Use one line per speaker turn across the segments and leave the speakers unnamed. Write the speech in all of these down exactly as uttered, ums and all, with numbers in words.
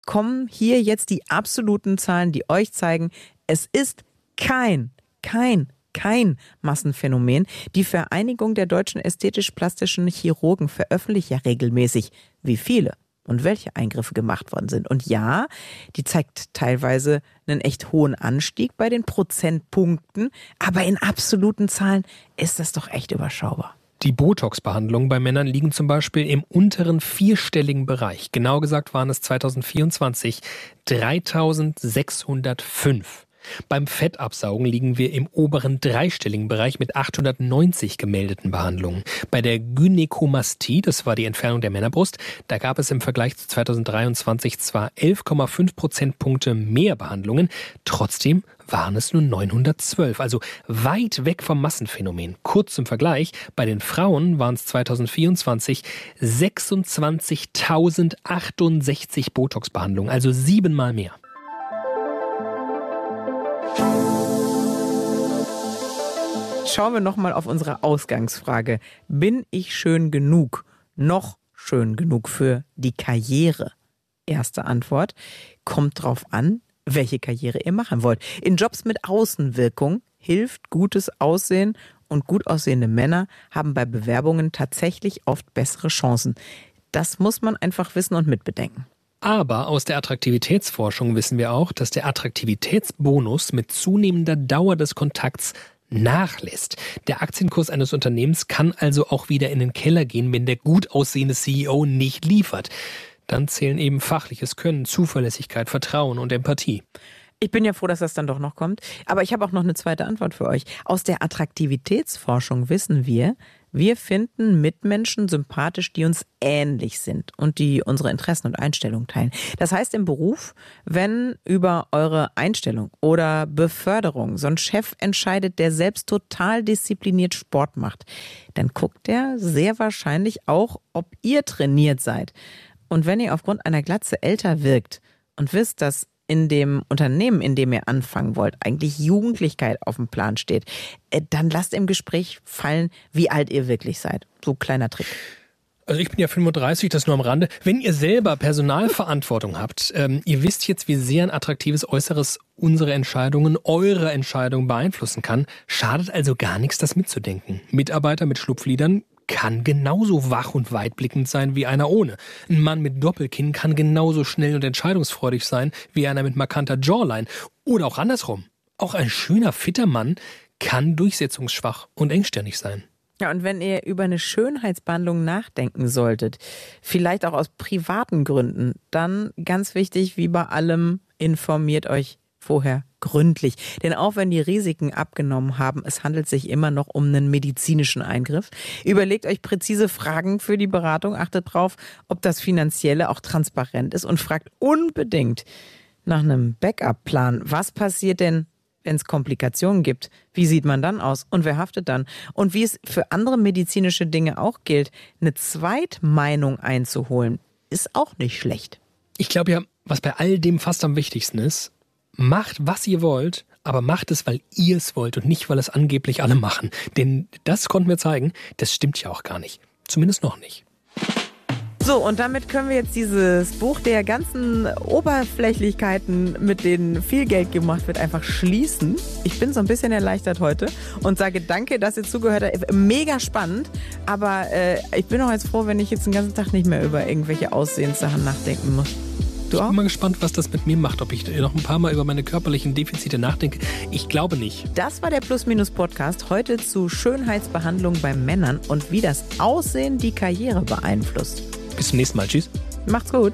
kommen hier jetzt die absoluten Zahlen, die euch zeigen, es ist kein, kein, kein Massenphänomen. Die Vereinigung der deutschen ästhetisch-plastischen Chirurgen veröffentlicht ja regelmäßig, wie viele und welche Eingriffe gemacht worden sind. Und ja, die zeigt teilweise einen echt hohen Anstieg bei den Prozentpunkten, aber in absoluten Zahlen ist das doch echt überschaubar.
Die Botox-Behandlungen bei Männern liegen zum Beispiel im unteren vierstelligen Bereich. Genau gesagt waren es zwanzig vierundzwanzig dreitausendsechshundertfünf. Beim Fettabsaugen liegen wir im oberen dreistelligen Bereich mit achthundertneunzig gemeldeten Behandlungen. Bei der Gynäkomastie, das war die Entfernung der Männerbrust, da gab es im Vergleich zu zweitausenddreiundzwanzig zwar elf Komma fünf Prozentpunkte mehr Behandlungen, trotzdem waren es nur neunhundertzwölf, also weit weg vom Massenphänomen. Kurz zum Vergleich, bei den Frauen waren es zwanzig vierundzwanzig sechsundzwanzigtausendsachtundsechzig Botox-Behandlungen, also siebenmal mehr.
Schauen wir nochmal auf unsere Ausgangsfrage. Bin ich schön genug, noch schön genug für die Karriere? Erste Antwort, kommt drauf an, welche Karriere ihr machen wollt. In Jobs mit Außenwirkung hilft gutes Aussehen und gut aussehende Männer haben bei Bewerbungen tatsächlich oft bessere Chancen. Das muss man einfach wissen und mitbedenken.
Aber aus der Attraktivitätsforschung wissen wir auch, dass der Attraktivitätsbonus mit zunehmender Dauer des Kontakts nachlässt. Der Aktienkurs eines Unternehmens kann also auch wieder in den Keller gehen, wenn der gut aussehende C E O nicht liefert. Dann zählen eben fachliches Können, Zuverlässigkeit, Vertrauen und Empathie.
Ich bin ja froh, dass das dann doch noch kommt. Aber ich habe auch noch eine zweite Antwort für euch. Aus der Attraktivitätsforschung wissen wir, wir finden Mitmenschen sympathisch, die uns ähnlich sind und die unsere Interessen und Einstellungen teilen. Das heißt im Beruf, wenn über eure Einstellung oder Beförderung so ein Chef entscheidet, der selbst total diszipliniert Sport macht, dann guckt er sehr wahrscheinlich auch, ob ihr trainiert seid. Und wenn ihr aufgrund einer Glatze älter wirkt und wisst, dass in dem Unternehmen, in dem ihr anfangen wollt, eigentlich Jugendlichkeit auf dem Plan steht, dann lasst im Gespräch fallen, wie alt ihr wirklich seid. So kleiner Trick.
Also ich bin ja fünfunddreißig, das nur am Rande. Wenn ihr selber Personalverantwortung habt, ähm, ihr wisst jetzt, wie sehr ein attraktives Äußeres unsere Entscheidungen, eure Entscheidungen beeinflussen kann, schadet also gar nichts, das mitzudenken. Mitarbeiter mit Schlupflidern kann genauso wach und weitblickend sein wie einer ohne. Ein Mann mit Doppelkinn kann genauso schnell und entscheidungsfreudig sein wie einer mit markanter Jawline. Oder auch andersrum. Auch ein schöner, fitter Mann kann durchsetzungsschwach und engstirnig sein.
Ja, und wenn ihr über eine Schönheitsbehandlung nachdenken solltet, vielleicht auch aus privaten Gründen, dann ganz wichtig, wie bei allem, informiert euch vorher gründlich. Denn auch wenn die Risiken abgenommen haben, es handelt sich immer noch um einen medizinischen Eingriff. Überlegt euch präzise Fragen für die Beratung, achtet drauf, ob das Finanzielle auch transparent ist und fragt unbedingt nach einem Backup-Plan. Was passiert denn, wenn es Komplikationen gibt? Wie sieht man dann aus? Und wer haftet dann? Und wie es für andere medizinische Dinge auch gilt, eine Zweitmeinung einzuholen, ist auch nicht schlecht.
Ich glaube ja, was bei all dem fast am wichtigsten ist, macht, was ihr wollt, aber macht es, weil ihr es wollt und nicht, weil es angeblich alle machen. Denn das konnten wir zeigen, das stimmt ja auch gar nicht. Zumindest noch nicht.
So, und damit können wir jetzt dieses Buch der ganzen Oberflächlichkeiten, mit denen viel Geld gemacht wird, einfach schließen. Ich bin so ein bisschen erleichtert heute und sage danke, dass ihr zugehört habt. Mega spannend, aber äh, ich bin auch jetzt froh, wenn ich jetzt den ganzen Tag nicht mehr über irgendwelche Aussehenssachen nachdenken muss.
Du ich bin mal gespannt, was das mit mir macht, ob ich noch ein paar Mal über meine körperlichen Defizite nachdenke. Ich glaube nicht.
Das war der Plus-Minus-Podcast heute zu Schönheitsbehandlung bei Männern und wie das Aussehen die Karriere beeinflusst.
Bis zum nächsten Mal. Tschüss.
Macht's gut.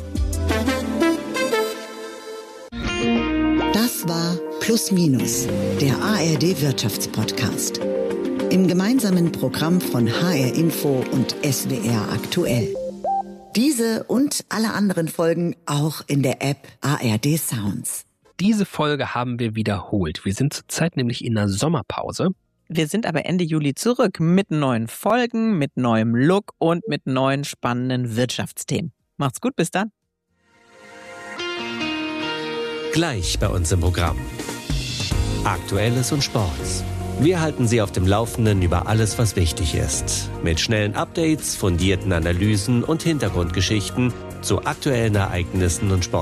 Das war Plus Minus, der A R D Wirtschaftspodcast. Im gemeinsamen Programm von H R Info und S W R Aktuell. Diese und alle anderen Folgen auch in der App A R D Sounds.
Diese Folge haben wir wiederholt. Wir sind zurzeit nämlich in einer Sommerpause.
Wir sind aber Ende Juli zurück mit neuen Folgen, mit neuem Look und mit neuen spannenden Wirtschaftsthemen. Macht's gut, bis dann.
Gleich bei uns im Programm. Aktuelles und Sports. Wir halten Sie auf dem Laufenden über alles, was wichtig ist. Mit schnellen Updates, fundierten Analysen und Hintergrundgeschichten zu aktuellen Ereignissen und Sport.